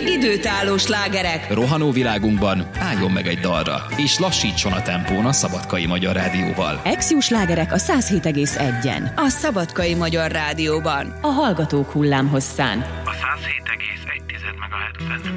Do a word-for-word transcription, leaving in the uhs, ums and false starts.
Időtálló slágerek. Rohanó világunkban álljon meg egy dalra, és lassítson a tempón a Szabadkai Magyar Rádióval. Ex-jó slágerek a száz hét egész egyen. A Szabadkai Magyar Rádióban. A hallgatók hullámhosszán. A száz hét egész egy megahertzen.